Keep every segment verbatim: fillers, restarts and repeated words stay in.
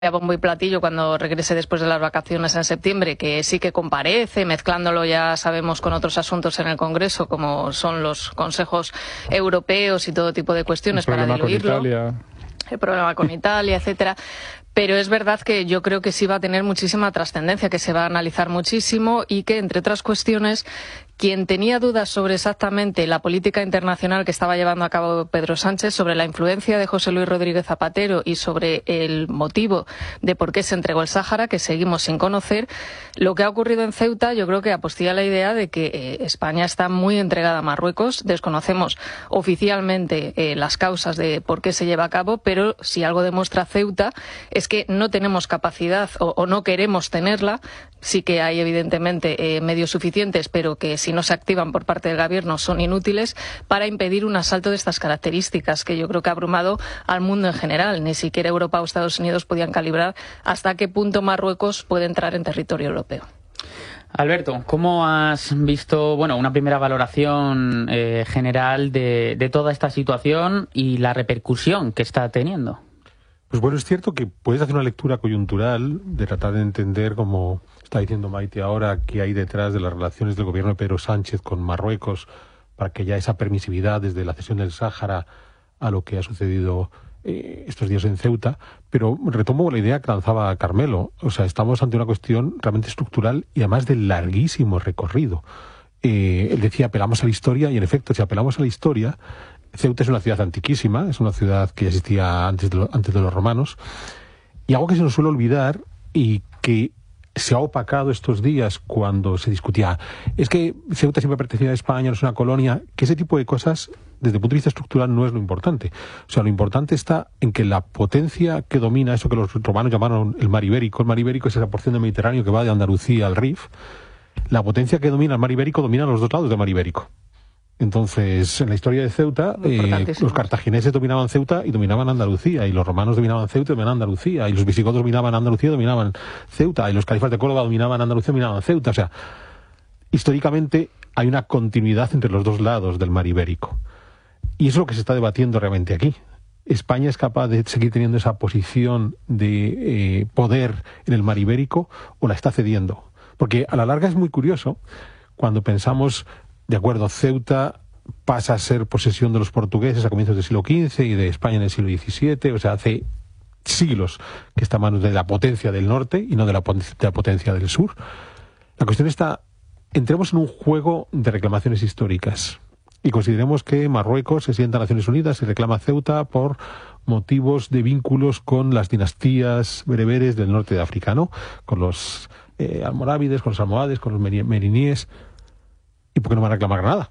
a bombo y platillo cuando regrese después de las vacaciones en septiembre, que sí que comparece, mezclándolo ya sabemos con otros asuntos en el Congreso, como son los consejos europeos y todo tipo de cuestiones para diluirlo. Con Italia. El problema con Italia, etcétera. Pero es verdad que yo creo que sí va a tener muchísima trascendencia, que se va a analizar muchísimo y que, entre otras cuestiones, quien tenía dudas sobre exactamente la política internacional que estaba llevando a cabo Pedro Sánchez, sobre la influencia de José Luis Rodríguez Zapatero y sobre el motivo de por qué se entregó el Sáhara, que seguimos sin conocer, lo que ha ocurrido en Ceuta yo creo que apostilla la idea de que eh, España está muy entregada a Marruecos. Desconocemos oficialmente eh, las causas de por qué se lleva a cabo, pero si algo demuestra Ceuta es que no tenemos capacidad o, o no queremos tenerla. Sí que hay evidentemente eh, medios suficientes, pero que si no se activan por parte del gobierno son inútiles para impedir un asalto de estas características, que yo creo que ha abrumado al mundo en general. Ni siquiera Europa o Estados Unidos podían calibrar hasta qué punto Marruecos puede entrar en territorio europeo. Alberto, ¿cómo has visto, bueno, una primera valoración eh, general de, de toda esta situación y la repercusión que está teniendo? Pues bueno, es cierto que puedes hacer una lectura coyuntural de tratar de entender, como está diciendo Maite ahora, qué hay detrás de las relaciones del gobierno de Pedro Sánchez con Marruecos para que haya esa permisividad desde la cesión del Sáhara a lo que ha sucedido eh, estos días en Ceuta. Pero retomo la idea que lanzaba Carmelo. O sea, estamos ante una cuestión realmente estructural y además de larguísimo recorrido. Eh, él decía, apelamos a la historia, y en efecto, si apelamos a la historia, Ceuta es una ciudad antiquísima, es una ciudad que ya existía antes de, lo, antes de los romanos, y algo que se nos suele olvidar y que se ha opacado estos días cuando se discutía, es que Ceuta siempre pertenecía a España, no es una colonia, que ese tipo de cosas, desde el punto de vista estructural, no es lo importante. O sea, lo importante está en que la potencia que domina eso que los romanos llamaron el mar Ibérico, el mar Ibérico es esa porción del Mediterráneo que va de Andalucía al Rif, la potencia que domina el mar Ibérico domina los dos lados del mar Ibérico. Entonces, en la historia de Ceuta, eh, los cartagineses dominaban Ceuta y dominaban Andalucía, y los romanos dominaban Ceuta y dominaban Andalucía, y los visigodos dominaban Andalucía y dominaban Ceuta, y los califas de Córdoba dominaban Andalucía y dominaban Ceuta. O sea, históricamente hay una continuidad entre los dos lados del mar Ibérico. Y eso es lo que se está debatiendo realmente aquí. ¿España es capaz de seguir teniendo esa posición de eh, poder en el mar Ibérico o la está cediendo? Porque a la larga es muy curioso cuando pensamos, de acuerdo, Ceuta pasa a ser posesión de los portugueses a comienzos del siglo quince y de España en el siglo diecisiete, o sea, hace siglos que está en manos de la potencia del norte y no de la, de la potencia del sur. La cuestión está, entremos en un juego de reclamaciones históricas y consideremos que Marruecos se sienta a Naciones Unidas y reclama Ceuta por motivos de vínculos con las dinastías bereberes del norte de África, ¿no? Con los eh, almorávides, con los almohades, con los meriníes. ¿Y por qué no van a reclamar Granada?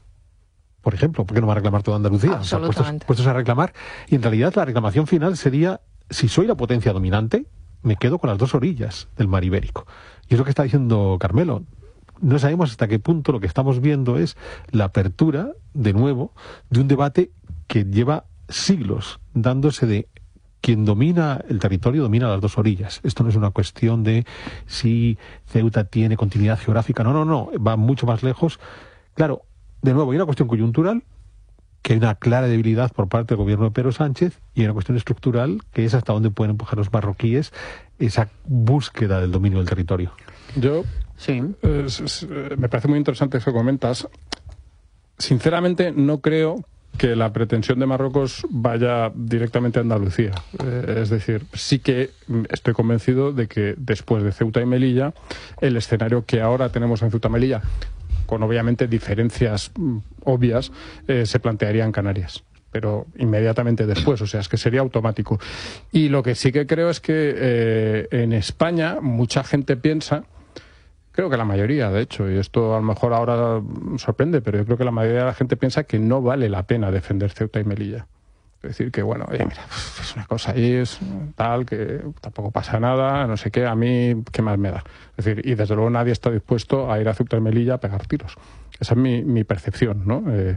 Por ejemplo, ¿por qué no van a reclamar toda Andalucía? Absolutamente. O sea, puestos, puestos a reclamar. Y en realidad la reclamación final sería, si soy la potencia dominante, me quedo con las dos orillas del mar Ibérico. Y es lo que está diciendo Carmelo. No sabemos hasta qué punto lo que estamos viendo es la apertura, de nuevo, de un debate que lleva siglos dándose de quien domina el territorio domina las dos orillas. Esto no es una cuestión de si Ceuta tiene continuidad geográfica. No, no, no. Va mucho más lejos. Claro, de nuevo, hay una cuestión coyuntural, que hay una clara debilidad por parte del gobierno de Pedro Sánchez, y hay una cuestión estructural, que es hasta dónde pueden empujar los marroquíes esa búsqueda del dominio del territorio. Yo, sí. eh, me parece muy interesante eso que comentas. Sinceramente, no creo que la pretensión de Marruecos vaya directamente a Andalucía. Eh, es decir, sí que estoy convencido de que después de Ceuta y Melilla, el escenario que ahora tenemos en Ceuta y Melilla, con obviamente diferencias mm, obvias, eh, se plantearía en Canarias. Pero inmediatamente después, o sea, es que sería automático. Y lo que sí que creo es que eh, en España mucha gente piensa, creo que la mayoría, de hecho, y esto a lo mejor ahora sorprende, pero yo creo que la mayoría de la gente piensa que no vale la pena defender Ceuta y Melilla. Es decir, que bueno, oye, mira, es una cosa ahí, es tal, que tampoco pasa nada, no sé qué, a mí, ¿qué más me da? Es decir, y desde luego nadie está dispuesto a ir a Ceuta y Melilla a pegar tiros. Esa es mi, mi percepción, ¿no? Eh,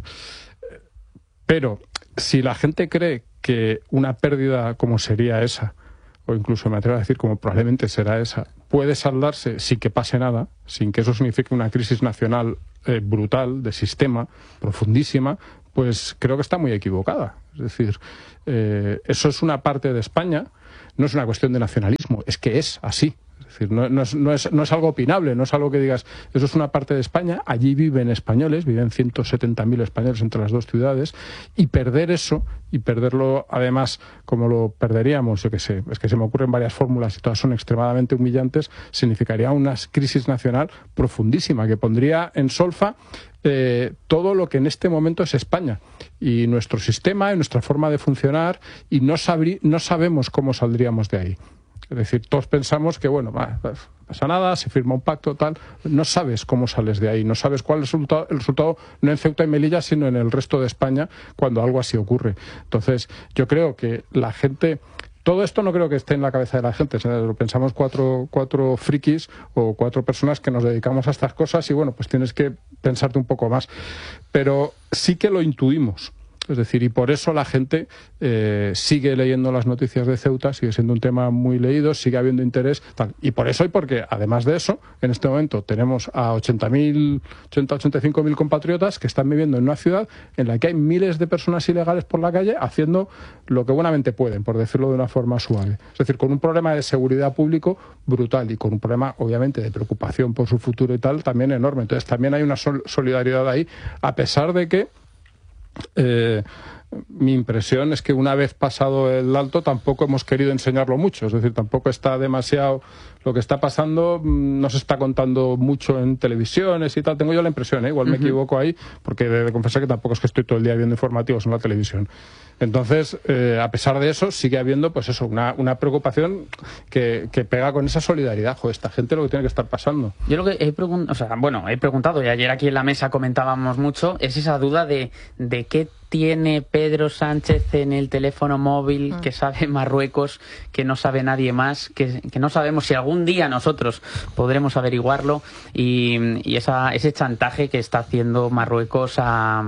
pero si la gente cree que una pérdida como sería esa, o incluso me atrevo a decir como probablemente será esa, puede saldarse sin que pase nada, sin que eso signifique una crisis nacional eh, brutal, de sistema, profundísima, pues creo que está muy equivocada. Es decir, eh, eso es una parte de España, no es una cuestión de nacionalismo, es que es así. Es decir, no, no, es, no, es, no es algo opinable, no es algo que digas, eso es una parte de España, allí viven españoles, viven ciento setenta mil españoles entre las dos ciudades, y perder eso, y perderlo además como lo perderíamos, yo qué sé, es que se me ocurren varias fórmulas y todas son extremadamente humillantes, significaría una crisis nacional profundísima, que pondría en solfa eh, todo lo que en este momento es España, y nuestro sistema, y nuestra forma de funcionar, y no, sabrí, no sabemos cómo saldríamos de ahí. Es decir, todos pensamos que, bueno, no pasa nada, se firma un pacto, tal. No sabes cómo sales de ahí, no sabes cuál es el resultado, el resultado no en Ceuta y Melilla, sino en el resto de España cuando algo así ocurre. Entonces, yo creo que la gente... Todo esto no creo que esté en la cabeza de la gente. Lo pensamos cuatro, cuatro frikis o cuatro personas que nos dedicamos a estas cosas y, bueno, pues tienes que pensarte un poco más. Pero sí que lo intuimos. Es decir, y por eso la gente eh, sigue leyendo las noticias de Ceuta, sigue siendo un tema muy leído, sigue habiendo interés, tal. Y por eso y porque, además de eso, en este momento tenemos a ochenta mil, ochenta, ochenta y cinco mil compatriotas que están viviendo en una ciudad en la que hay miles de personas ilegales por la calle haciendo lo que buenamente pueden, por decirlo de una forma suave. Es decir, con un problema de seguridad público brutal y con un problema, obviamente, de preocupación por su futuro y tal, también enorme. Entonces, también hay una sol- solidaridad ahí, a pesar de que Eh, mi impresión es que una vez pasado el alto tampoco hemos querido enseñarlo mucho, es decir, tampoco está demasiado, lo que está pasando no se está contando mucho en televisiones y tal, tengo yo la impresión, ¿eh? Igual me uh-huh. equivoco ahí, porque he de confesar que tampoco es que estoy todo el día viendo informativos en la televisión. Entonces, eh, a pesar de eso, sigue habiendo pues eso, una, una preocupación que, que pega con esa solidaridad. Joder, esta gente lo que tiene que estar pasando. Yo lo que he preguntado, o sea, bueno, he preguntado, y ayer aquí en la mesa comentábamos mucho, es esa duda de, de qué tiene Pedro Sánchez en el teléfono móvil que sabe Marruecos, que no sabe nadie más, que, que no sabemos si algún día nosotros podremos averiguarlo, y, y esa, ese chantaje que está haciendo Marruecos a,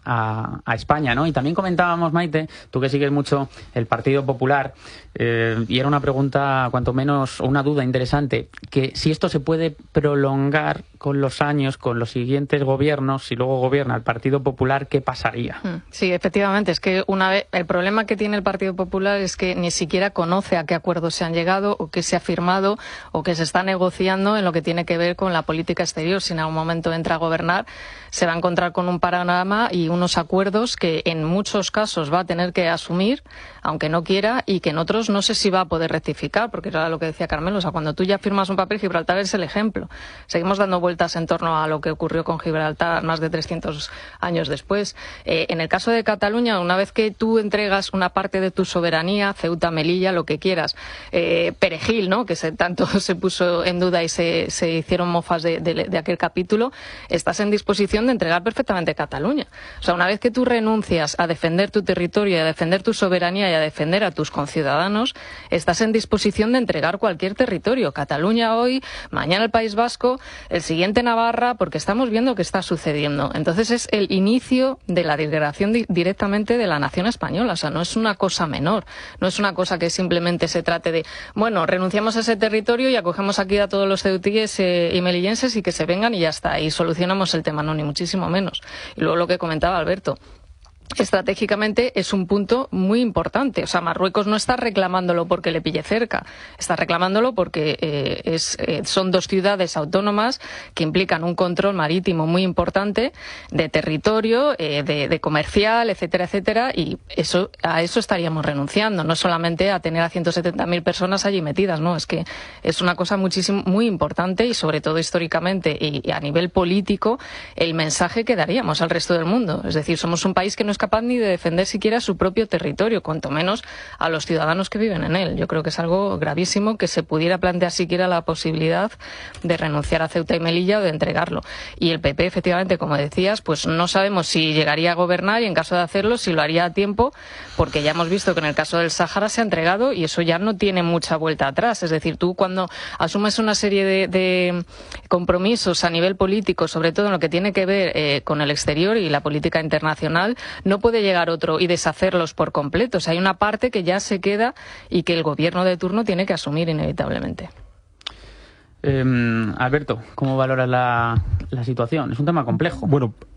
a, a España, ¿no? Y también comentábamos, Maite, tú que sigues mucho el Partido Popular, eh, y era una pregunta, cuanto menos, o una duda interesante, que si esto se puede prolongar con los años, con los siguientes gobiernos, si luego gobierna el Partido Popular, ¿qué pasaría? Sí, efectivamente, es que una vez el problema que tiene el Partido Popular es que ni siquiera conoce a qué acuerdos se han llegado o qué se ha firmado o qué se está negociando en lo que tiene que ver con la política exterior. Si en algún momento entra a gobernar, se va a encontrar con un panorama y unos acuerdos que en muchos casos va a tener que asumir, aunque no quiera, y que en otros no sé si va a poder rectificar, porque era lo que decía Carmelo, o sea, cuando tú ya firmas un papel, Gibraltar es el ejemplo. Seguimos dando vueltas en torno a lo que ocurrió con Gibraltar más de trescientos años después. Eh, en el caso de Cataluña, una vez que tú entregas una parte de tu soberanía, Ceuta, Melilla, lo que quieras, eh, Perejil, ¿no?, que se, tanto se puso en duda y se, se hicieron mofas de, de, de aquel capítulo, estás en disposición de entregar perfectamente Cataluña. O sea, una vez que tú renuncias a defender tu territorio, a defender tu soberanía y a defender a tus conciudadanos, estás en disposición de entregar cualquier territorio. Cataluña hoy, mañana el País Vasco, el siguiente Navarra, porque estamos viendo qué está sucediendo. Entonces es el inicio de la disgregación di- directamente de la nación española. O sea, no es una cosa menor. No es una cosa que simplemente se trate de, bueno, renunciamos a ese territorio y acogemos aquí a todos los ceutíes eh, y melillenses y que se vengan y ya está. Y solucionamos el tema. No, ni muchísimo menos. Y luego lo que comentaba Alberto. Estratégicamente es un punto muy importante. O sea, Marruecos no está reclamándolo porque le pille cerca, está reclamándolo porque eh, es, eh, son dos ciudades autónomas que implican un control marítimo muy importante de territorio, eh, de, de comercial, etcétera, etcétera, y eso a eso estaríamos renunciando, no solamente a tener a ciento setenta mil personas allí metidas, no, es que es una cosa muchísimo muy importante y sobre todo históricamente y, y a nivel político el mensaje que daríamos al resto del mundo. Es decir, somos un país que no es capaz ni de defender siquiera su propio territorio, cuanto menos a los ciudadanos que viven en él. Yo creo que es algo gravísimo que se pudiera plantear siquiera la posibilidad de renunciar a Ceuta y Melilla o de entregarlo. Y el P P, efectivamente, como decías, pues no sabemos si llegaría a gobernar y en caso de hacerlo, si lo haría a tiempo, porque ya hemos visto que en el caso del Sáhara se ha entregado y eso ya no tiene mucha vuelta atrás. Es decir, tú cuando asumes una serie de, de compromisos a nivel político, sobre todo en lo que tiene que ver eh, con el exterior y la política internacional, no puede llegar otro y deshacerlos por completo. O sea, hay una parte que ya se queda y que el gobierno de turno tiene que asumir inevitablemente. Eh, Alberto, ¿cómo valoras la, la situación? Es un tema complejo. Bueno,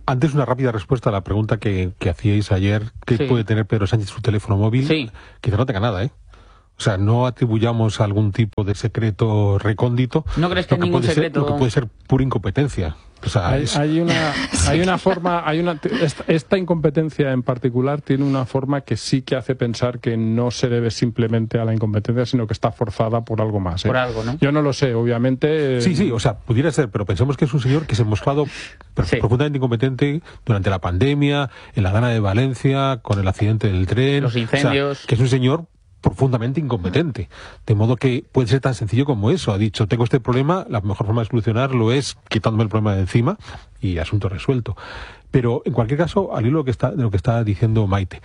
Antes una rápida respuesta a la pregunta que, que hacíais ayer, ¿qué sí. puede tener Pedro Sánchez en su teléfono móvil? Sí. Quizá no tenga nada, ¿eh? O sea, no atribuyamos algún tipo de secreto recóndito. ¿No crees que, que ningún puede secreto? Ser, lo que puede ser pura incompetencia. O sea, hay, es... hay una hay una forma, hay una esta, esta incompetencia en particular tiene una forma que sí que hace pensar que no se debe simplemente a la incompetencia, sino que está forzada por algo más. ¿eh? Por algo, ¿no? Yo no lo sé, obviamente. Sí, sí, o sea, pudiera ser, pero pensemos que es un señor que se ha mostrado sí. profundamente incompetente durante la pandemia, en la Dana de Valencia, con el accidente del tren. Los incendios. O sea, que es un señor profundamente incompetente, de modo que puede ser tan sencillo como eso. Ha dicho, tengo este problema, la mejor forma de solucionarlo es quitándome el problema de encima y asunto resuelto. Pero en cualquier caso, al hilo de lo que está, de lo que está diciendo Maite,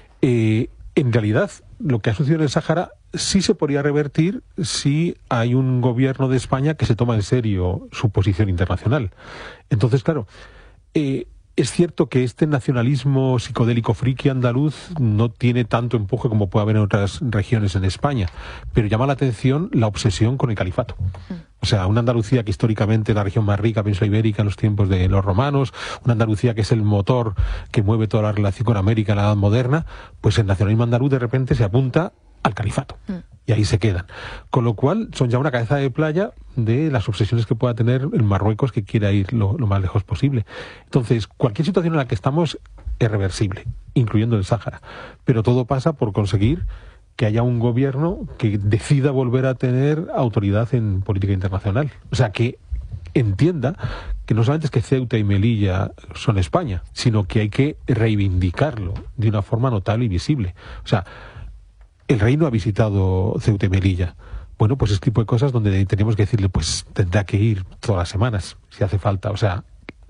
eh, en realidad lo que ha sucedido en el Sáhara sí se podría revertir si hay un gobierno de España que se toma en serio su posición internacional. Entonces, claro, eh, es cierto que este nacionalismo psicodélico friki andaluz no tiene tanto empuje como puede haber en otras regiones en España, pero llama la atención la obsesión con el califato. O sea, una Andalucía que históricamente es la región más rica, península ibérica, en los tiempos de los romanos, una Andalucía que es el motor que mueve toda la relación con América en la Edad Moderna, pues el nacionalismo andaluz de repente se apunta al califato. Y ahí se quedan. Con lo cual, son ya una cabeza de playa de las obsesiones que pueda tener el Marruecos, que quiera ir lo, lo más lejos posible. Entonces, cualquier situación en la que estamos es reversible, incluyendo el Sáhara. Pero todo pasa por conseguir que haya un gobierno que decida volver a tener autoridad en política internacional. O sea, que entienda que no solamente es que Ceuta y Melilla son España, sino que hay que reivindicarlo de una forma notable y visible. O sea, el rey no ha visitado Ceuta y Melilla. Bueno, pues este tipo de cosas donde tenemos que decirle, pues tendrá que ir todas las semanas, si hace falta. O sea,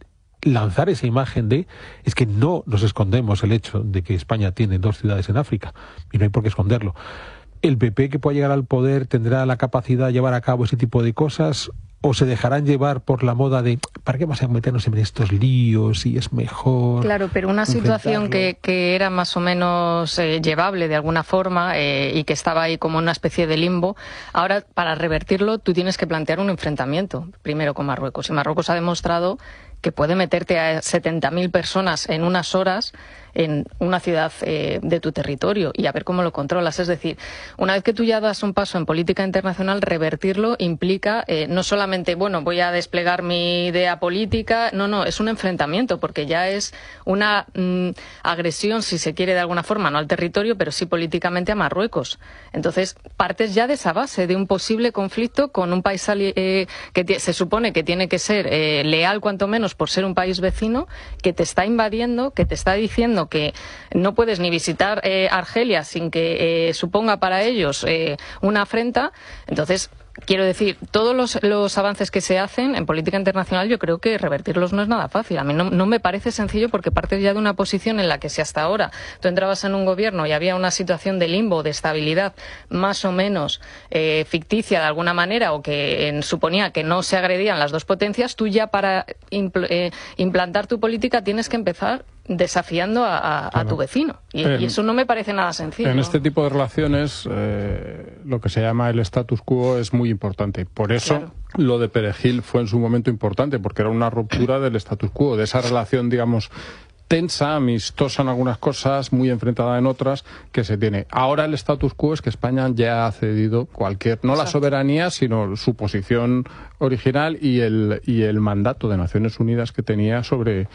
lanzar esa imagen de, es que no nos escondemos el hecho de que España tiene dos ciudades en África, y no hay por qué esconderlo. ¿El P P que pueda llegar al poder tendrá la capacidad de llevar a cabo ese tipo de cosas? ¿O se dejarán llevar por la moda de ¿para qué vamos a meternos en estos líos y es mejor? Claro, pero una situación que, que era más o menos eh, llevable de alguna forma eh, y que estaba ahí como una especie de limbo, ahora para revertirlo tú tienes que plantear un enfrentamiento, primero con Marruecos. Y Marruecos ha demostrado que puede meterte a setenta mil personas en unas horas en una ciudad eh, de tu territorio y a ver cómo lo controlas. Es decir, una vez que tú ya das un paso en política internacional, revertirlo implica eh, no solamente, bueno, voy a desplegar mi idea política, no, no, es un enfrentamiento porque ya es una mm, agresión, si se quiere de alguna forma, no al territorio, pero sí políticamente a Marruecos. Entonces, partes ya de esa base, de un posible conflicto con un país eh, que se supone que tiene que ser eh, leal cuanto menos por ser un país vecino, que te está invadiendo, que te está diciendo que no puedes ni visitar eh, Argelia sin que eh, suponga para ellos eh, una afrenta. Entonces, quiero decir, todos los, los avances que se hacen en política internacional yo creo que revertirlos no es nada fácil. A mí no, no me parece sencillo porque partes ya de una posición en la que si hasta ahora tú entrabas en un gobierno y había una situación de limbo, de estabilidad más o menos eh, ficticia de alguna manera o que eh, suponía que no se agredían las dos potencias, tú ya para impl eh, implantar tu política tienes que empezar desafiando a, a, claro. a tu vecino. Y, en, y eso no me parece nada sencillo. En este tipo de relaciones, eh, lo que se llama el status quo es muy importante. Por eso, claro. lo de Perejil fue en su momento importante, porque era una ruptura del status quo, de esa relación, digamos, tensa, amistosa en algunas cosas, muy enfrentada en otras, que se tiene. Ahora el status quo es que España ya ha cedido cualquier, no Exacto. la soberanía, sino su posición original y el, y el mandato de Naciones Unidas que tenía sobre...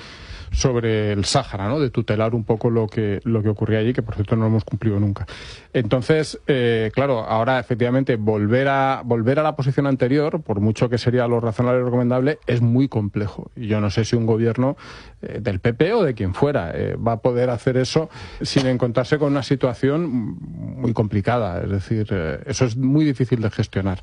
sobre el Sáhara, ¿no? De tutelar un poco lo que lo que ocurría allí, que por cierto no lo hemos cumplido nunca. Entonces, eh, claro, ahora efectivamente volver a volver a la posición anterior, por mucho que sería lo razonable y recomendable, es muy complejo. Y yo no sé si un gobierno eh, del P P o de quien fuera eh, va a poder hacer eso sin encontrarse con una situación muy complicada. Es decir, eh, eso es muy difícil de gestionar.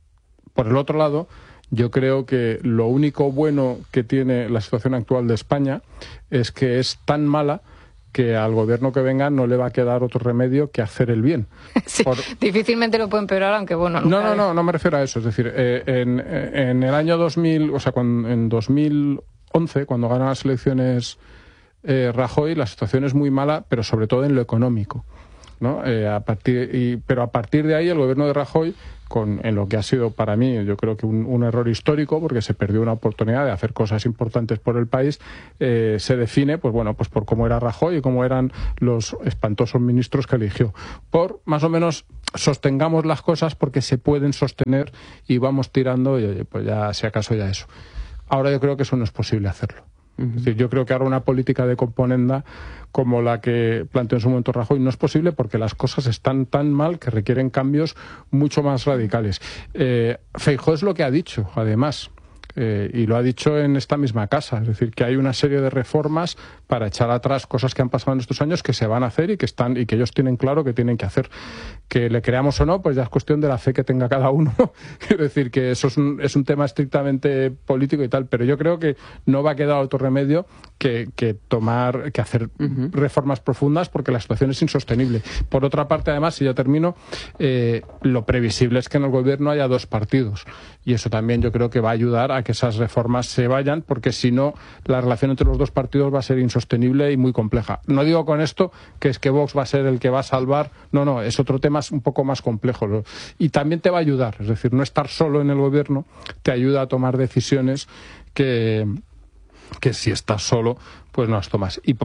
Por el otro lado, yo creo que lo único bueno que tiene la situación actual de España es que es tan mala que al gobierno que venga no le va a quedar otro remedio que hacer el bien. Sí, Por... difícilmente lo puede empeorar, aunque bueno... No, no, no, no me refiero a eso. Es decir, eh, en, en el año dos mil, o sea, cuando, en dos mil once, cuando gana las elecciones eh, Rajoy, la situación es muy mala, pero sobre todo en lo económico, ¿no? Eh, a partir, y, pero a partir de ahí el gobierno de Rajoy con, en lo que ha sido para mí, yo creo que un, un error histórico, porque se perdió una oportunidad de hacer cosas importantes por el país, eh, se define, pues bueno, pues por cómo era Rajoy y cómo eran los espantosos ministros que eligió. Por, más o menos, sostengamos las cosas porque se pueden sostener y vamos tirando y, oye, pues ya, si acaso ya eso. Ahora yo creo que eso no es posible hacerlo. Uh-huh. Es decir, yo creo que ahora una política de componenda como la que planteó en su momento Rajoy no es posible porque las cosas están tan mal que requieren cambios mucho más radicales. Eh, Feijóo es lo que ha dicho, además, eh, y lo ha dicho en esta misma casa, es decir, que hay una serie de reformas para echar atrás cosas que han pasado en estos años que se van a hacer y que están y que ellos tienen claro que tienen que hacer. Que le creamos o no, pues ya es cuestión de la fe que tenga cada uno. Quiero decir que eso es un, es un tema estrictamente político y tal, pero yo creo que no va a quedar otro remedio que, que tomar, que hacer uh-huh. reformas profundas porque la situación es insostenible. Por otra parte, además, si ya termino, eh, lo previsible es que en el gobierno haya dos partidos y eso también yo creo que va a ayudar a que esas reformas se vayan, porque si no, la relación entre los dos partidos va a ser insostenible y muy compleja. No digo con esto que es que Vox va a ser el que va a salvar, no, no, es otro tema un poco más complejo. Y también te va a ayudar, es decir, no estar solo en el gobierno te ayuda a tomar decisiones que, que si estás solo, pues no las tomas. Y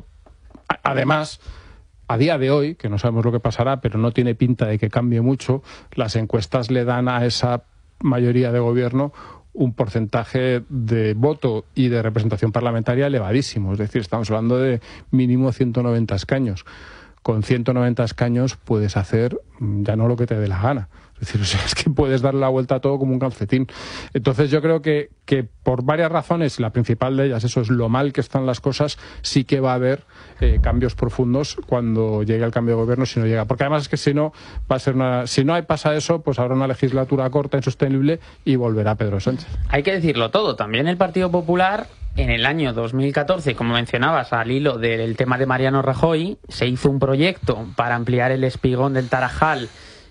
además, a día de hoy, que no sabemos lo que pasará, pero no tiene pinta de que cambie mucho, las encuestas le dan a esa mayoría de gobierno un porcentaje de voto y de representación parlamentaria elevadísimo. Es decir, estamos hablando de mínimo ciento noventa escaños. Con ciento noventa escaños puedes hacer ya no lo que te dé la gana. Es decir, o sea, es que puedes darle la vuelta a todo como un calcetín. Entonces yo creo que, que por varias razones, la principal de ellas, eso es lo mal que están las cosas, sí que va a haber eh, cambios profundos cuando llegue el cambio de gobierno, si no llega. Porque además es que si no, va a ser una, si no pasa eso, pues habrá una legislatura corta, insostenible y volverá Pedro Sánchez. Hay que decirlo todo. También el Partido Popular, en el año dos mil catorce, como mencionabas, al hilo del tema de Mariano Rajoy, se hizo un proyecto para ampliar el espigón del Tarajal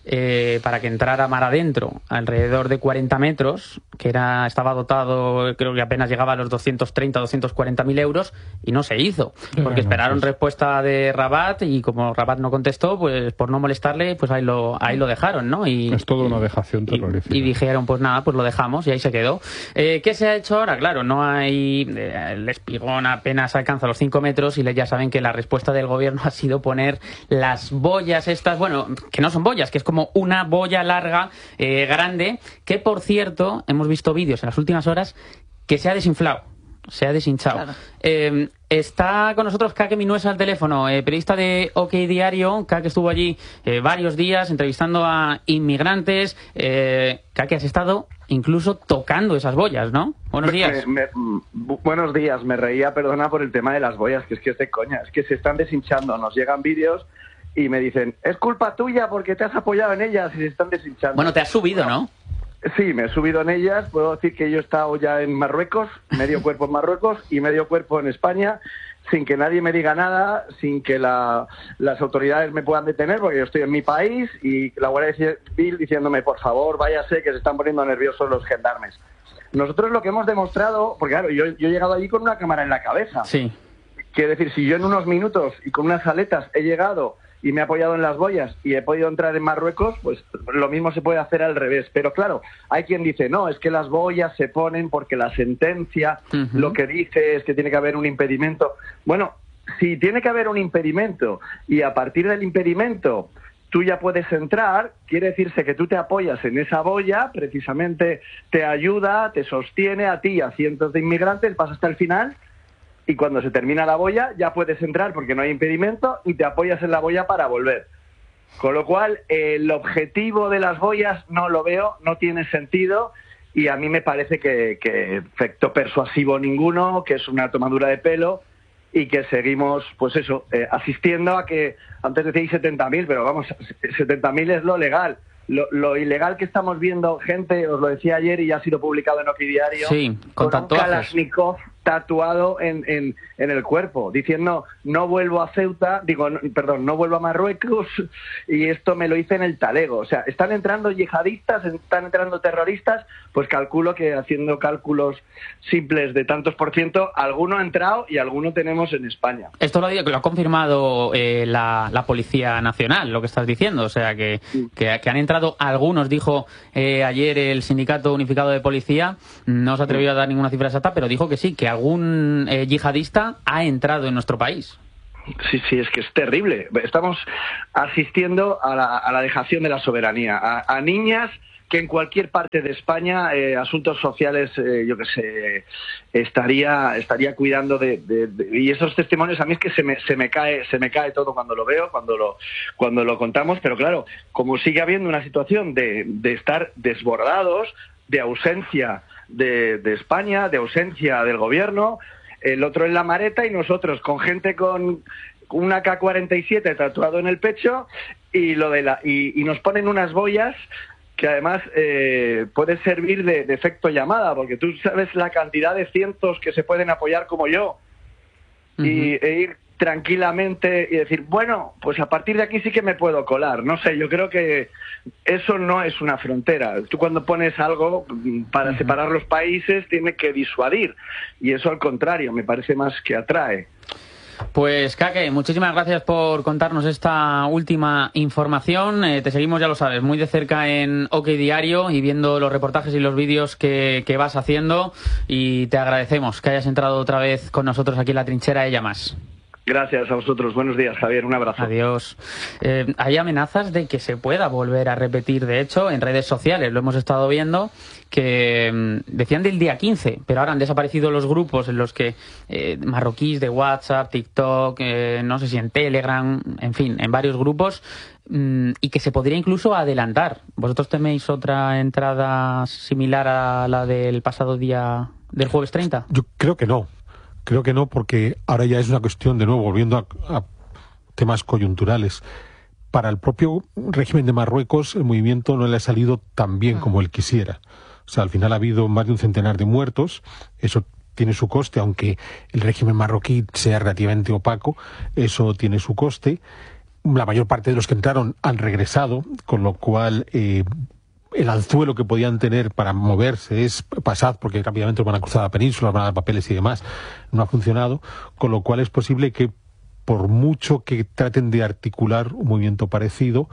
eh, para que entrara mar adentro, alrededor de cuarenta metros, que era estaba dotado, creo que apenas llegaba a los doscientos treinta, doscientos cuarenta mil euros, y no se hizo, porque esperaron respuesta de Rabat, y como Rabat no contestó, pues por no molestarle, pues ahí lo ahí lo dejaron, ¿no? Y, es toda una dejación terrorífica. Y, y dijeron, pues nada, pues lo dejamos, y ahí se quedó. Eh, ¿Qué se ha hecho ahora? Claro, no hay... Eh, el espigón apenas alcanza los cinco metros, y ya saben que la respuesta del gobierno ha sido poner las boyas estas, bueno, que no son boyas, que es como una boya larga, eh, grande, que por cierto, hemos visto vídeos en las últimas horas que se ha desinflado, se ha deshinchado. Claro. Eh, está con nosotros Kake Minuesa al teléfono, eh, periodista de OK Diario. Kake estuvo allí eh, varios días entrevistando a inmigrantes. Eh, Kake, has estado incluso tocando esas boyas, ¿no? Buenos días. Me, me, buenos días. Me reía, perdona, por el tema de las boyas, que es que es de coña, es que se están deshinchando. Nos llegan vídeos y me dicen, es culpa tuya porque te has apoyado en ellas y se están deshinchando. Bueno, te has subido, ¿no? Sí, me he subido en ellas. Puedo decir que yo he estado ya en Marruecos, medio cuerpo en Marruecos y medio cuerpo en España, sin que nadie me diga nada, sin que la, las autoridades me puedan detener, porque yo estoy en mi país, y la Guardia Civil diciéndome, por favor, váyase, que se están poniendo nerviosos los gendarmes. Nosotros lo que hemos demostrado, porque claro, yo, yo he llegado allí con una cámara en la cabeza. Sí. Quiero decir, si yo en unos minutos y con unas aletas he llegado y me he apoyado en las boyas y he podido entrar en Marruecos, pues lo mismo se puede hacer al revés. Pero claro, hay quien dice, no, es que las boyas se ponen porque la sentencia uh-huh. lo que dice es que tiene que haber un impedimento. Bueno, si tiene que haber un impedimento y a partir del impedimento tú ya puedes entrar, quiere decirse que tú te apoyas en esa boya, precisamente te ayuda, te sostiene a ti y a cientos de inmigrantes, vas hasta el final. Y cuando se termina la boya ya puedes entrar porque no hay impedimento y te apoyas en la boya para volver. Con lo cual, eh, el objetivo de las boyas no lo veo, no tiene sentido, y a mí me parece que, que efecto persuasivo ninguno, que es una tomadura de pelo, y que seguimos, pues eso, eh, asistiendo a que, antes decíais setenta mil, pero vamos, setenta mil es lo legal. Lo, lo ilegal que estamos viendo, gente, os lo decía ayer y ya ha sido publicado en OK Diario, sí, con, con un Kalashnikov tatuado en, en, en el cuerpo, diciendo no vuelvo a Ceuta, digo, no, perdón, no vuelvo a Marruecos y esto me lo hice en el talego. O sea, están entrando yihadistas, están entrando terroristas, pues calculo que haciendo cálculos simples de tantos por ciento, alguno ha entrado y alguno tenemos en España. Esto lo, lo ha confirmado eh, la, la Policía Nacional, lo que estás diciendo, o sea, que, sí. que, que han entrado algunos, dijo eh, ayer el Sindicato Unificado de Policía, no se atrevió a dar ninguna cifra exacta, pero dijo que sí, que algún eh, yihadista ha entrado en nuestro país. Sí, sí, es que es terrible. Estamos asistiendo a la, a la dejación de la soberanía, a, a niñas que en cualquier parte de España, eh, asuntos sociales, eh, yo qué sé, estaría estaría cuidando de, de, de... Y esos testimonios a mí es que se me, se me cae se me cae todo cuando lo veo, cuando lo cuando lo contamos, pero claro, como sigue habiendo una situación de, de estar desbordados, de ausencia de, de España, de ausencia del gobierno, el otro en la maleta y nosotros con gente con una K cuarenta y siete tatuado en el pecho y lo de la y, y nos ponen unas boyas que además eh, puede servir de, de efecto llamada, porque tú sabes la cantidad de cientos que se pueden apoyar como yo, uh-huh. y, e ir tranquilamente y decir, bueno, pues a partir de aquí sí que me puedo colar. No sé, yo creo que eso no es una frontera. Tú cuando pones algo para uh-huh. separar los países tiene que disuadir, y eso al contrario, me parece más que atrae. Pues, Kake, muchísimas gracias por contarnos esta última información. Eh, te seguimos, ya lo sabes, muy de cerca en OK Diario y viendo los reportajes y los vídeos que, que vas haciendo. Y te agradecemos que hayas entrado otra vez con nosotros aquí en La Trinchera, ella más. Gracias a vosotros. Buenos días, Javier. Un abrazo. Adiós. Eh, hay amenazas de que se pueda volver a repetir, de hecho, en redes sociales. Lo hemos estado viendo, que eh, decían del día quince, pero ahora han desaparecido los grupos en los que eh, marroquíes de WhatsApp, TikTok, eh, no sé si en Telegram, en fin, en varios grupos, mm, y que se podría incluso adelantar. ¿Vosotros teméis otra entrada similar a la del pasado día del jueves treinta? Yo creo que no. Creo que no, porque ahora ya es una cuestión, de nuevo, volviendo a, a temas coyunturales. Para el propio régimen de Marruecos, el movimiento no le ha salido tan bien como él quisiera. O sea, al final ha habido más de un centenar de muertos. Eso tiene su coste, aunque el régimen marroquí sea relativamente opaco, eso tiene su coste. La mayor parte de los que entraron han regresado, con lo cual Eh, el anzuelo que podían tener para moverse es pasad, porque rápidamente van a cruzar la península, van a dar papeles y demás, no ha funcionado, con lo cual es posible que por mucho que traten de articular un movimiento parecido,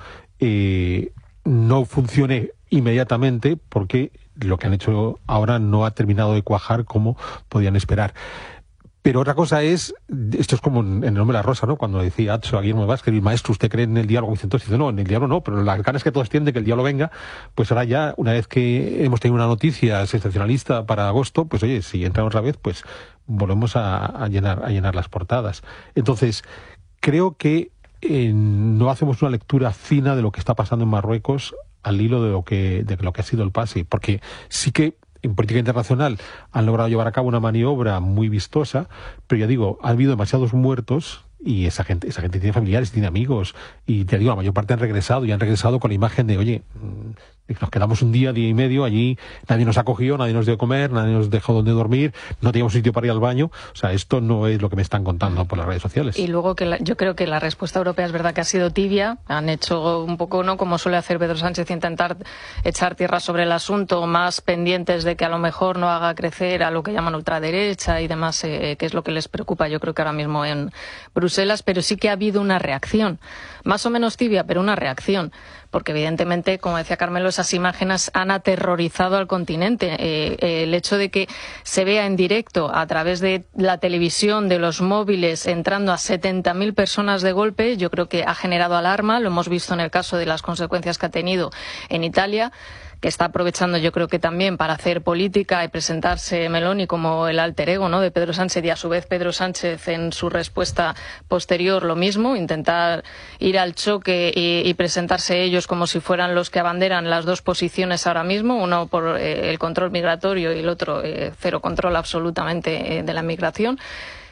eh, no funcione inmediatamente, porque lo que han hecho ahora no ha terminado de cuajar como podían esperar. Pero otra cosa es, esto es como en El nombre de la rosa, ¿no? Cuando decía Atso a Guillermo Vázquez, el maestro, ¿usted cree en el diálogo? Y entonces dice, no, en el diálogo no, pero las ganas que todos tienen de que el diálogo venga, pues ahora ya, una vez que hemos tenido una noticia sensacionalista para agosto, pues oye, si entra otra vez, pues volvemos a, a llenar a llenar las portadas. Entonces, creo que eh, no hacemos una lectura fina de lo que está pasando en Marruecos al hilo de lo que de lo que ha sido el pase, porque sí que en política internacional han logrado llevar a cabo una maniobra muy vistosa, pero ya digo, ha habido demasiados muertos y esa gente esa gente tiene familiares, tiene amigos, y te digo, la mayor parte han regresado y han regresado con la imagen de, oye, nos quedamos un día, día y medio allí, nadie nos acogió, nadie nos dio de comer, nadie nos dejó donde dormir, no teníamos sitio para ir al baño. O sea, esto no es lo que me están contando por las redes sociales. Y luego que la, yo creo que la respuesta europea es verdad que ha sido tibia, han hecho un poco, no como suele hacer Pedro Sánchez, intentar echar tierra sobre el asunto, más pendientes de que a lo mejor no haga crecer a lo que llaman ultraderecha y demás, eh, que es lo que les preocupa yo creo que ahora mismo en Bruselas, pero sí que ha habido una reacción, más o menos tibia, pero una reacción. Porque evidentemente, como decía Carmelo, esas imágenes han aterrorizado al continente. Eh, el hecho de que se vea en directo a través de la televisión, de los móviles, entrando a setenta mil personas de golpe, yo creo que ha generado alarma. Lo hemos visto en el caso de las consecuencias que ha tenido en Italia, que está aprovechando yo creo que también para hacer política y presentarse Meloni como el alter ego, ¿no?, de Pedro Sánchez, y a su vez Pedro Sánchez en su respuesta posterior lo mismo, intentar ir al choque y, y presentarse ellos como si fueran los que abanderan las dos posiciones ahora mismo, uno por eh, el control migratorio y el otro eh, cero control absolutamente eh, de la migración.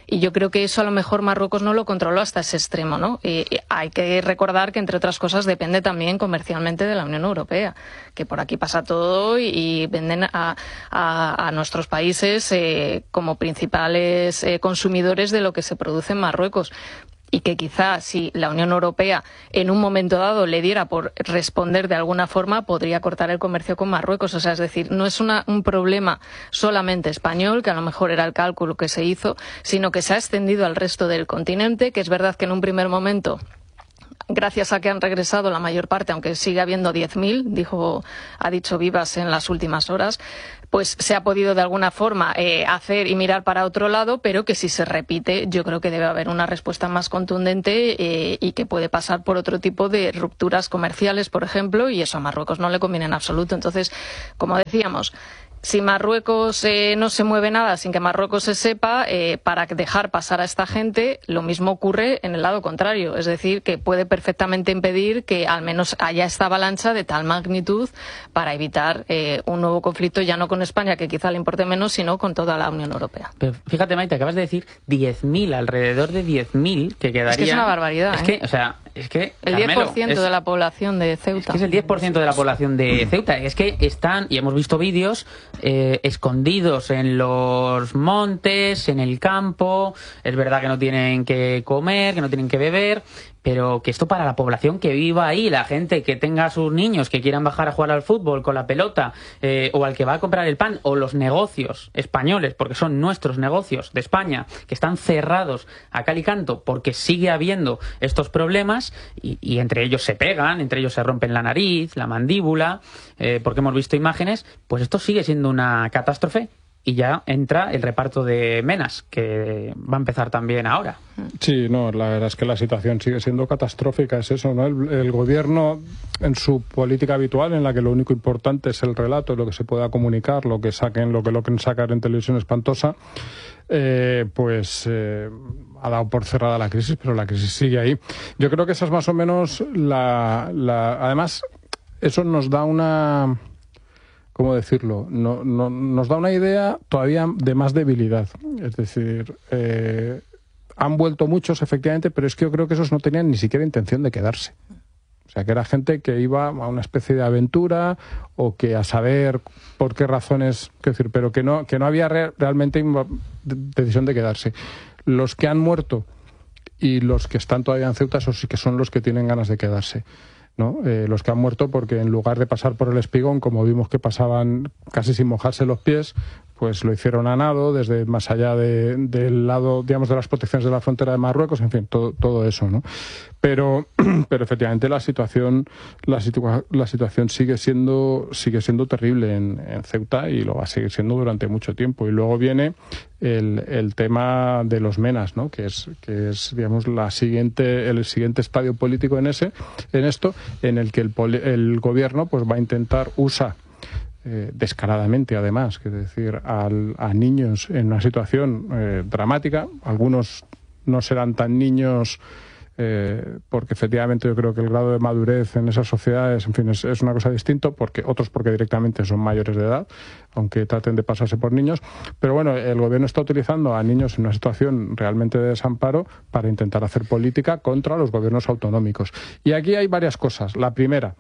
Y yo creo que eso a lo mejor Marruecos no lo controló hasta ese extremo, ¿no? Y hay que recordar que, entre otras cosas, depende también comercialmente de la Unión Europea, que por aquí pasa todo y, y venden a, a, a nuestros países eh, como principales eh, consumidores de lo que se produce en Marruecos. Y que quizás si la Unión Europea en un momento dado le diera por responder de alguna forma, podría cortar el comercio con Marruecos. O sea, es decir, no es una, un problema solamente español, que a lo mejor era el cálculo que se hizo, sino que se ha extendido al resto del continente, que es verdad que en un primer momento, gracias a que han regresado la mayor parte, aunque sigue habiendo diez mil, dijo, ha dicho Vivas en las últimas horas, pues se ha podido de alguna forma eh, hacer y mirar para otro lado, pero que si se repite, yo creo que debe haber una respuesta más contundente eh, y que puede pasar por otro tipo de rupturas comerciales, por ejemplo, y eso a Marruecos no le conviene en absoluto. Entonces, como decíamos, si Marruecos eh, no se mueve nada sin que Marruecos se sepa, eh, para dejar pasar a esta gente, lo mismo ocurre en el lado contrario. Es decir, que puede perfectamente impedir que al menos haya esta avalancha de tal magnitud para evitar eh, un nuevo conflicto, ya no con España, que quizá le importe menos, sino con toda la Unión Europea. Pero fíjate, Maite, acabas de decir diez mil, alrededor de diez mil que quedarían... Es que es una barbaridad. Es ¿eh? que, o sea, es que... El Carmelo, diez por ciento es... de la población de Ceuta. Es que es el diez por ciento de la población de Ceuta. Es que están, y hemos visto vídeos, eh, escondidos en los montes, en el campo. Es verdad que no tienen que comer, que no tienen que beber, pero que esto para la población que viva ahí, la gente que tenga a sus niños que quieran bajar a jugar al fútbol con la pelota, eh, o al que va a comprar el pan, o los negocios españoles, porque son nuestros negocios de España, que están cerrados a cal y canto porque sigue habiendo estos problemas, y, y entre ellos se pegan, entre ellos se rompen la nariz, la mandíbula, eh, porque hemos visto imágenes, pues esto sigue siendo una catástrofe. Y ya entra el reparto de menas, que va a empezar también ahora. Sí, no, la verdad es que la situación sigue siendo catastrófica, es eso, ¿no? El, el gobierno, en su política habitual, en la que lo único importante es el relato, lo que se pueda comunicar, lo que saquen, lo que logren sacar en televisión espantosa, eh, pues eh, ha dado por cerrada la crisis, pero la crisis sigue ahí. Yo creo que esa es más o menos la... la además, eso nos da una... ¿Cómo decirlo? No, no, nos da una idea todavía de más debilidad. Es decir, eh, han vuelto muchos, efectivamente, pero es que yo creo que esos no tenían ni siquiera intención de quedarse. O sea, que era gente que iba a una especie de aventura o que a saber por qué razones, quiero decir, pero que no, que no había re- realmente decisión de quedarse. Los que han muerto y los que están todavía en Ceuta, esos sí que son los que tienen ganas de quedarse, ¿no? Eh, los que han muerto porque en lugar de pasar por el espigón, como vimos que pasaban casi sin mojarse los pies, pues lo hicieron a nado, desde más allá de, del lado, digamos, de las protecciones de la frontera de Marruecos, en fin, todo, todo eso, ¿no? Pero, pero efectivamente la situación, la, situa la situación sigue siendo, sigue siendo terrible en, en Ceuta, y lo va a seguir siendo durante mucho tiempo. Y luego viene el, el tema de los menas, ¿no? Que es, que es, digamos, la siguiente, el siguiente estadio político en ese, en esto, en el que el, el gobierno, pues va a intentar usar Eh, descaradamente, además, que es decir, al, a niños en una situación eh, dramática. Algunos no serán tan niños eh, porque efectivamente yo creo que el grado de madurez en esas sociedades, en fin, es, es una cosa distinta, porque otros porque directamente son mayores de edad, aunque traten de pasarse por niños. Pero bueno, el gobierno está utilizando a niños en una situación realmente de desamparo para intentar hacer política contra los gobiernos autonómicos. Y aquí hay varias cosas. La primera,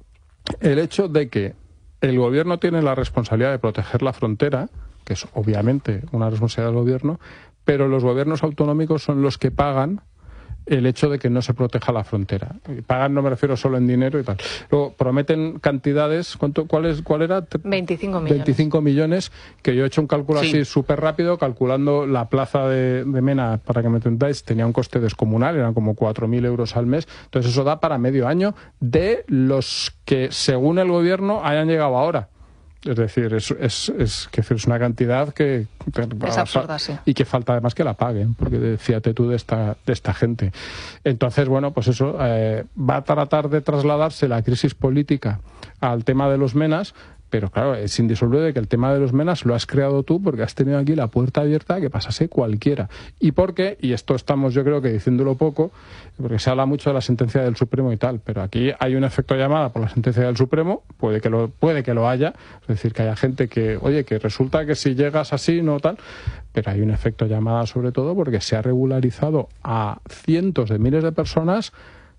el hecho de que el gobierno tiene la responsabilidad de proteger la frontera, que es obviamente una responsabilidad del gobierno, pero los gobiernos autonómicos son los que pagan el hecho de que no se proteja la frontera. Y pagan, no me refiero solo en dinero y tal. Luego prometen cantidades, ¿cuánto, cuál, es, ¿cuál era? veinticinco millones. veinticinco millones, que yo he hecho un cálculo sí. así súper rápido, calculando la plaza de, de Mena, para que me entendáis, tenía un coste descomunal, eran como cuatro mil euros al mes. Entonces eso da para medio año de los que, según el gobierno, hayan llegado ahora. Es decir, es, es, es, que es una cantidad que... Es absurda, sí. Y que falta además que la paguen, porque fíjate tú de esta, de esta gente. Entonces, bueno, pues eso, eh, va a tratar de trasladarse la crisis política al tema de los menas, Pero claro, es indisoluble que el tema de los menas lo has creado tú porque has tenido aquí la puerta abierta a que pasase cualquiera. ¿Y por qué? Y esto estamos yo creo que diciéndolo poco, porque se habla mucho de la sentencia del Supremo y tal, pero aquí hay un efecto llamada por la sentencia del Supremo, puede que lo, puede que lo haya, es decir, que haya gente que, oye, que resulta que si llegas así, no tal, pero hay un efecto llamada sobre todo porque se ha regularizado a cientos de miles de personas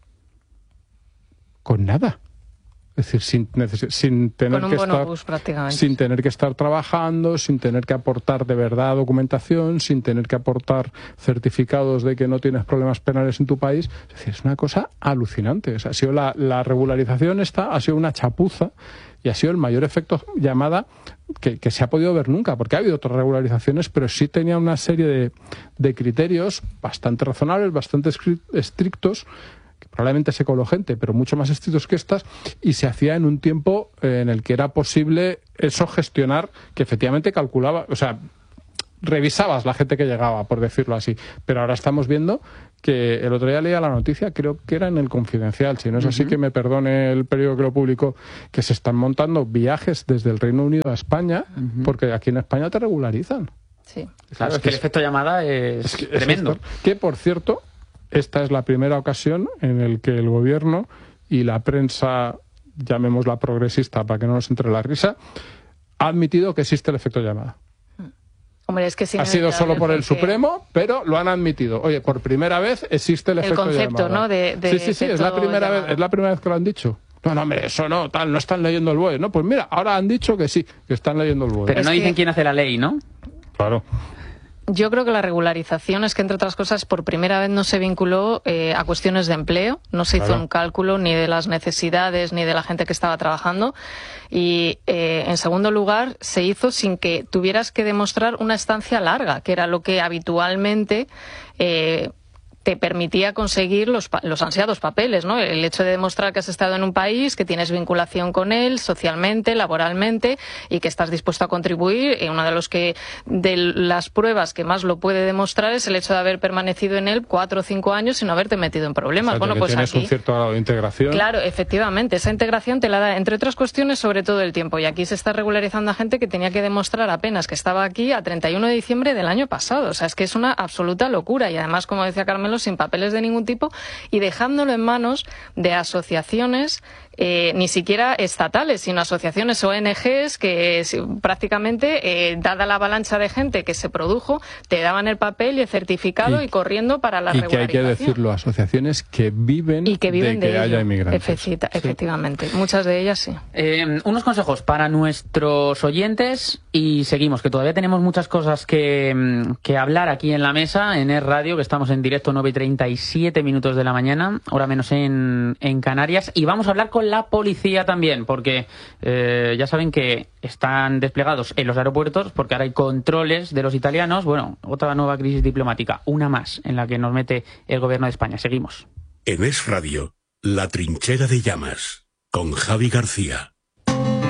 con nada. Es decir, sin, sin tener Con un que bonobús, estar prácticamente. sin tener que estar trabajando, sin tener que aportar de verdad documentación, sin tener que aportar certificados de que no tienes problemas penales en tu país. Es decir, es una cosa alucinante. O sea, ha sido la, la regularización esta ha sido una chapuza y ha sido el mayor efecto llamada que, que se ha podido ver nunca, porque ha habido otras regularizaciones, pero sí tenía una serie de, de criterios bastante razonables, bastante estrictos, probablemente se coló gente, pero mucho más estrictos que estas, y se hacía en un tiempo en el que era posible eso gestionar, que efectivamente calculaba, o sea, revisabas la gente que llegaba, por decirlo así. Pero ahora estamos viendo que el otro día leía la noticia, creo que era en el Confidencial, si no es así, uh-huh. que me perdone el periódico que lo publicó, que se están montando viajes desde el Reino Unido a España, uh-huh. porque aquí en España te regularizan. Sí. Claro, es, es que, que el efecto llamada es, es que, tremendo. Es esto, que, por cierto, esta es la primera ocasión en el que el gobierno y la prensa, llamémosla progresista para que no nos entre la risa, ha admitido que existe el efecto llamada. Hombre, es que sí, ha sido solo por el Supremo, pero lo han admitido. Oye, por primera vez existe el, el efecto llamada. El concepto, ¿no? De, de sí, sí, sí, es la primera llamada. vez, es la primera vez que lo han dicho. No, no, hombre, eso no, tal, no están leyendo el B O E, ¿no? Pues mira, ahora han dicho que sí, que están leyendo el B O E. Pero es no dicen que... quién hace la ley, ¿no? Claro. Yo creo que la regularización es que, entre otras cosas, por primera vez no se vinculó eh, a cuestiones de empleo, no se claro. hizo un cálculo ni de las necesidades ni de la gente que estaba trabajando y, eh, en segundo lugar, se hizo sin que tuvieras que demostrar una estancia larga, que era lo que habitualmente eh, te permitía conseguir los, los ansiados papeles, ¿no? El hecho de demostrar que has estado en un país, que tienes vinculación con él socialmente, laboralmente y que estás dispuesto a contribuir. Y una de los que de las pruebas que más lo puede demostrar es el hecho de haber permanecido en él cuatro o cinco años sin haberte metido en problemas. O sea, bueno, que pues tienes aquí, un cierto grado de integración. Claro, efectivamente, esa integración te la da, entre otras cuestiones, sobre todo el tiempo. Y aquí se está regularizando a gente que tenía que demostrar apenas que estaba aquí a treinta y uno de diciembre del año pasado. O sea, es que es una absoluta locura. Y además, como decía Carmelo, sin papeles de ningún tipo y dejándolo en manos de asociaciones eh, ni siquiera estatales, sino asociaciones O N Ges que eh, prácticamente, eh, dada la avalancha de gente que se produjo, te daban el papel y el certificado y, y corriendo para la y regularización. Y que hay que decirlo, asociaciones que viven, y que viven de, de que ello. haya inmigrantes. Efecti- sí. Efectivamente, muchas de ellas sí. Eh, unos consejos para nuestros oyentes y seguimos, que todavía tenemos muchas cosas que, que hablar aquí en la mesa, en Es Radio, que estamos en directo nueve y treinta y siete minutos de la mañana, hora menos en, en Canarias, y vamos a hablar con la policía también, porque eh, ya saben que están desplegados en los aeropuertos, porque ahora hay controles de los italianos. Bueno, otra nueva crisis diplomática, una más en la que nos mete el gobierno de España. Seguimos. En Es Radio, La Trinchera de Llamas, con Javi García.